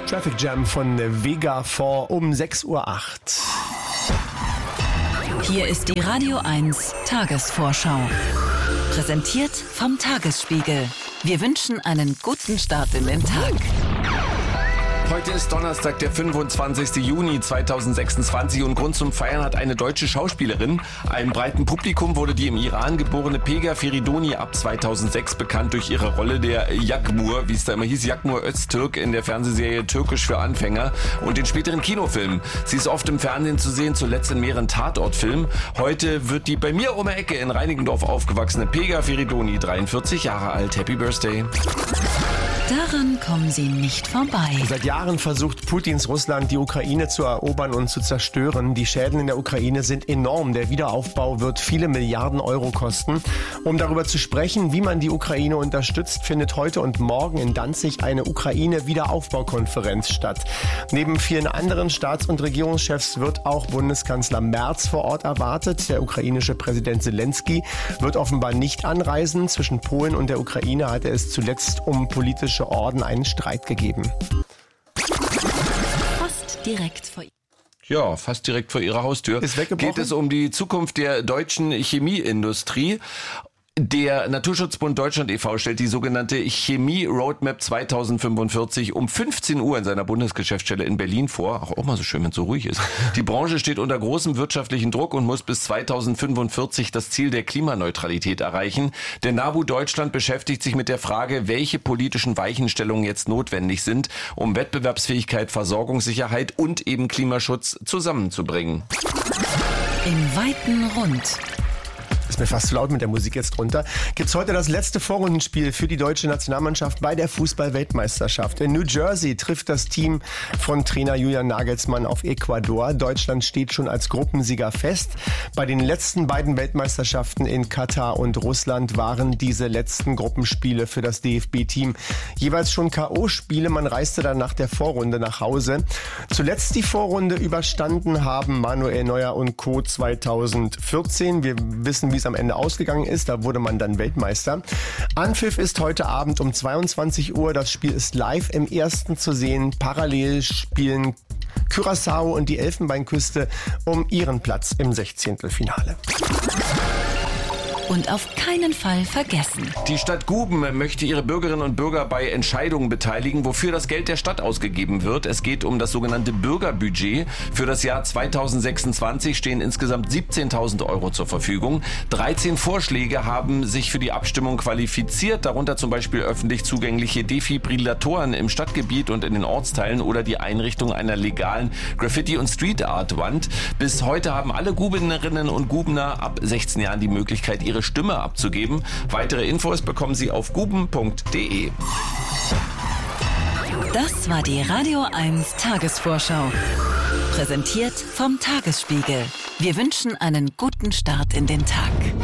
Traffic Jam von Vega 4 um 6:08 Uhr. Hier ist die Radio 1 Tagesvorschau. Präsentiert vom Tagesspiegel. Wir wünschen einen guten Start in den Tag. Heute ist Donnerstag, der 25. Juni 2026 und Grund zum Feiern hat eine deutsche Schauspielerin. Einem breiten Publikum wurde die im Iran geborene Pega Feridoni ab 2006 bekannt durch ihre Rolle der Yakmur, wie es da immer hieß, Yakmur Öztürk in der Fernsehserie Türkisch für Anfänger und den späteren Kinofilmen. Sie ist oft im Fernsehen zu sehen, zuletzt in mehreren Tatortfilmen. Heute wird die bei mir um die Ecke in Reinickendorf aufgewachsene Pega Feridoni 43 Jahre alt. Happy Birthday. Daran kommen Sie nicht vorbei. Seit Jahren versucht Putins Russland, die Ukraine zu erobern und zu zerstören. Die Schäden in der Ukraine sind enorm. Der Wiederaufbau wird viele Milliarden Euro kosten. Um darüber zu sprechen, wie man die Ukraine unterstützt, findet heute und morgen in Danzig eine Ukraine-Wiederaufbaukonferenz statt. Neben vielen anderen Staats- und Regierungschefs wird auch Bundeskanzler Merz vor Ort erwartet. Der ukrainische Präsident Zelensky wird offenbar nicht anreisen. Zwischen Polen und der Ukraine hatte es zuletzt um politische Orden einen Streit gegeben. Fast direkt vor Ja, fast direkt vor ihrer Haustür. Ist weggebrochen? Geht es um die Zukunft der deutschen Chemieindustrie. Der Naturschutzbund Deutschland e.V. stellt die sogenannte Chemie-Roadmap 2045 um 15 Uhr in seiner Bundesgeschäftsstelle in Berlin vor. Auch mal so schön, wenn es so ruhig ist. Die Branche steht unter großem wirtschaftlichen Druck und muss bis 2045 das Ziel der Klimaneutralität erreichen. Der NABU Deutschland beschäftigt sich mit der Frage, welche politischen Weichenstellungen jetzt notwendig sind, um Wettbewerbsfähigkeit, Versorgungssicherheit und eben Klimaschutz zusammenzubringen. Im weiten Rund. Ist mir fast zu laut mit der Musik jetzt drunter. Gibt's heute das letzte Vorrundenspiel für die deutsche Nationalmannschaft bei der Fußball-Weltmeisterschaft. In New Jersey trifft das Team von Trainer Julian Nagelsmann auf Ecuador. Deutschland steht schon als Gruppensieger fest. Bei den letzten beiden Weltmeisterschaften in Katar und Russland waren diese letzten Gruppenspiele für das DFB-Team jeweils schon K.O.-Spiele. Man reiste dann nach der Vorrunde nach Hause. Zuletzt die Vorrunde überstanden haben Manuel Neuer und Co. 2014. Wir wissen, wie es am Ende ausgegangen ist. Da wurde man dann Weltmeister. Anpfiff ist heute Abend um 22 Uhr. Das Spiel ist live im Ersten zu sehen. Parallel spielen Curaçao und die Elfenbeinküste um ihren Platz im 16. Finale. Und auf keinen Fall vergessen. Die Stadt Guben möchte ihre Bürgerinnen und Bürger bei Entscheidungen beteiligen, wofür das Geld der Stadt ausgegeben wird. Es geht um das sogenannte Bürgerbudget. Für das Jahr 2026 stehen insgesamt 17.000 Euro zur Verfügung. 13 Vorschläge haben sich für die Abstimmung qualifiziert, darunter zum Beispiel öffentlich zugängliche Defibrillatoren im Stadtgebiet und in den Ortsteilen oder die Einrichtung einer legalen Graffiti- und Street-Art-Wand. Bis heute haben alle Gubenerinnen und Gubener ab 16 Jahren die Möglichkeit, ihre Stimme abzugeben. Weitere Infos bekommen Sie auf guben.de. Das war die Radio 1 Tagesvorschau. Präsentiert vom Tagesspiegel. Wir wünschen einen guten Start in den Tag.